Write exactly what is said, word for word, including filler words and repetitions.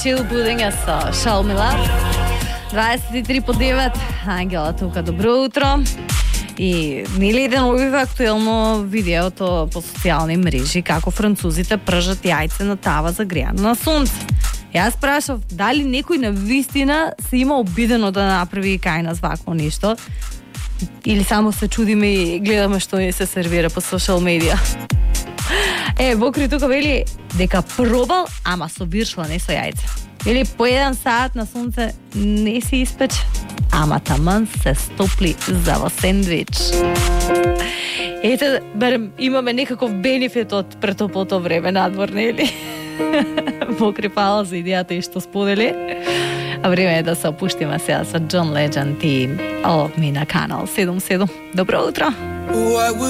Chill будење со Show Me Love. дваесет и три по девет, Ангела тука, добро утро. И нели еден овој актуелно видеото по социјални мрежи како французите пржат јајце на тава загрејано на сонце. Јас прашав дали некој на вистина се има обидено да направи кај нас вакво нешто или само се чудиме и гледаме што ни се сервира по социјал медија. Е, Бокри тука вели дека пробал, ама со виршла, не со јајце. Или по еден саат на сонце не се испече, ама таман се стопли за во сендвич. Ете, барем имаме некаков бенефит од претоплото време надвор, нели? Бокри, фала за идејата и што сподели. А време е да се опуштиме сега со John Legend и All of Me на канал седумдесет и седум. Добро утро!